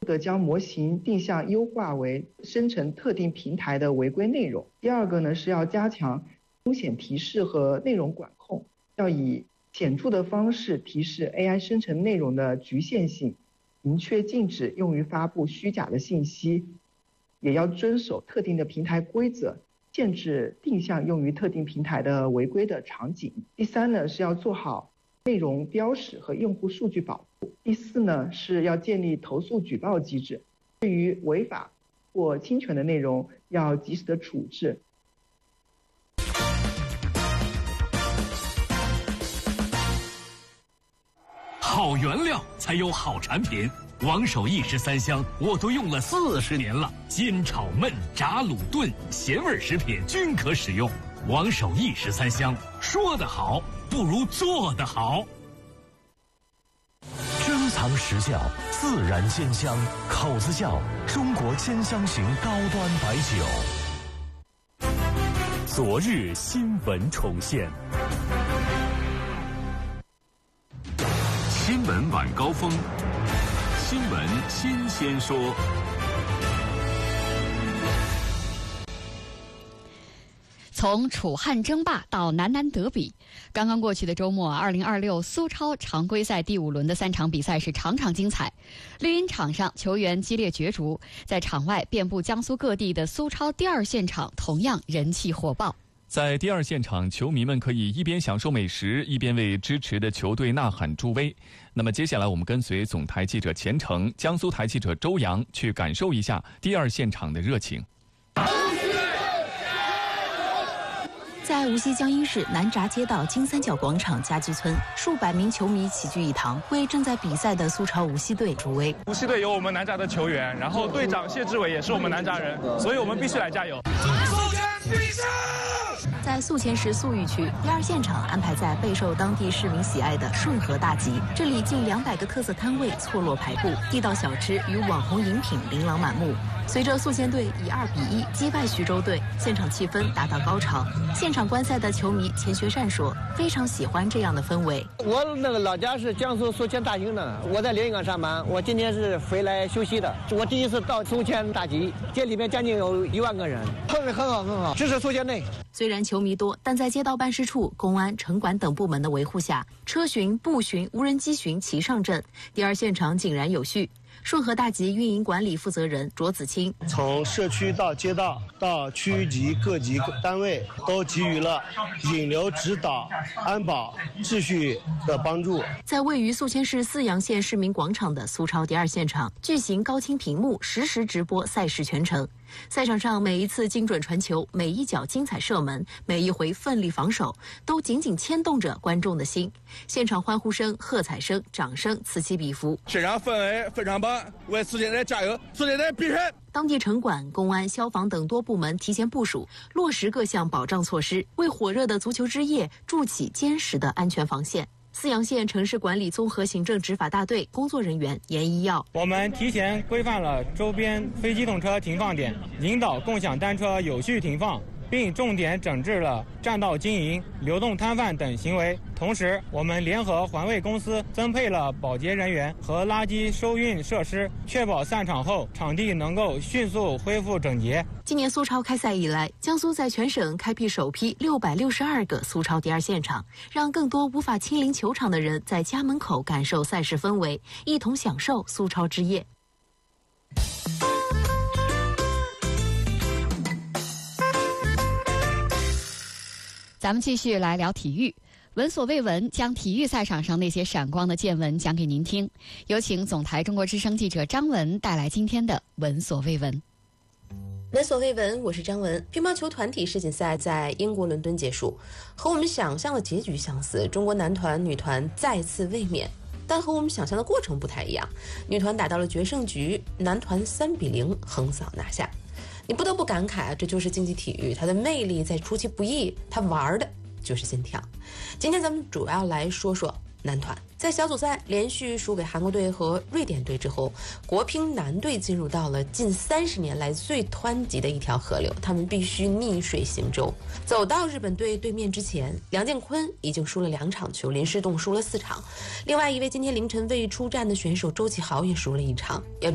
的将模型定向优化为生成特定平台的违规内容。第二个呢，是要加强风险提示和内容管控，要以显著的方式提示 AI 生成内容的局限性，明确禁止用于发布虚假的信息，也要遵守特定的平台规则，限制定向用于特定平台的违规的场景。第三呢，是要做好内容标识和用户数据保护。第四呢，是要建立投诉举报机制，对于违法或侵权的内容要及时的处置。 好原料才有好产品。王守义13香我都用了40年了，煎炒焖炸卤炖咸味食品均可使用。王守义13香，说得好不如做得好。 珍藏实窖，自然煎香，口子窖，中国煎香型高端白酒。 昨日新闻重现。 新闻晚高峰，新闻新鲜说。 从楚汉争霸到南南德比，刚刚过去的周末，2026苏超常规赛第5轮的3场比赛是场场精彩。绿茵场上球员激烈角逐，在场外遍布江苏各地的苏超第2现场同样人气火爆。 在第2现场，球迷们可以一边享受美食，一边为支持的球队呐喊助威。那么接下来我们跟随总台记者钱程、江苏台记者周洋去感受一下第2现场的热情。 在无锡江阴市南闸街道金三角广场家居村，数百名球迷齐聚一堂，为正在比赛的苏超无锡队助威。 无锡队有我们南闸的球员，然后队长谢志伟也是我们南闸人，所以我们必须来加油。 在宿迁市宿豫区，第2现场安排在备受当地市民喜爱的顺河大集，这里近200个特色摊位错落排布，地道小吃与网红饮品琳琅满目。随着宿迁队以2比1击败徐州队，现场气氛达到高潮。现场观赛的球迷钱学善说，非常喜欢这样的氛围。 我那个老家是江苏宿迁大兴的，我在连云港上班，我今天是回来休息的。我第一次到宿迁大集，这里面将近有1万个人，氛围很好很好，支持宿迁队。 虽然球迷多，但在街道办事处、公安、城管等部门的维护下，车巡、步巡、无人机巡齐上阵，第2现场井然有序。顺河大集运营管理负责人卓子清， 从社区到街道到区级各级单位都给予了引流指导、安保秩序的帮助。 在位于宿迁市泗阳县市民广场的苏超第2现场，巨型高清屏幕实时直播赛事全程。赛场上每一次精准传球，每一脚精彩射门，每一回奋力防守，都紧紧牵动着观众的心。现场欢呼声、喝彩声、掌声此起彼伏， 现场氛围非常棒，为宿迁队加油，宿迁队必胜！ 当地城管、公安、消防等多部门提前部署，落实各项保障措施，为火热的足球之夜筑起坚实的安全防线。泗阳县城市管理综合行政执法大队工作人员严一耀， 我们提前规范了周边非机动车停放点，引导共享单车有序停放，并重点整治了占道经营、流动摊贩等行为。同时，我们联合环卫公司增配了保洁人员和垃圾收运设施，确保散场后场地能够迅速恢复整洁。 今年苏超开赛以来，江苏在全省开辟首批662个苏超第2现场，让更多无法亲临球场的人在家门口感受赛事氛围，一同享受苏超之夜。 咱们继续来聊体育，闻所未闻，将体育赛场上那些闪光的见闻讲给您听。有请总台中国之声记者张文带来今天的闻所未闻。 闻所未闻，我是张文。乒乓球团体世锦赛在英国伦敦结束，和我们想象的结局相似，中国男团、女团再次卫冕。但和我们想象的过程不太一样，女团打到了决胜局，男团3比0横扫拿下。你不得不感慨啊，这就是竞技体育，它的魅力在出其不意，它玩的就是心跳。今天咱们主要来说说男团。在小组赛连续输给韩国队和瑞典队之后，国乒男队进入到了近30年来最湍急的一条河流，他们必须逆水行舟。走到日本队对面之前，梁建坤已经输了2场球，林诗栋输了4场，另外一位今天凌晨未出战的选手周启豪也输了1场。